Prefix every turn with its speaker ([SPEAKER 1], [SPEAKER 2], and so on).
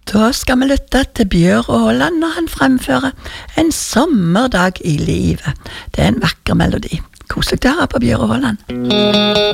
[SPEAKER 1] Da skal vi lytte til Bjør Aaland når han fremfører En sommerdag i livet. Det er en vakker melodi. Koselig å høre på Bjør Aaland.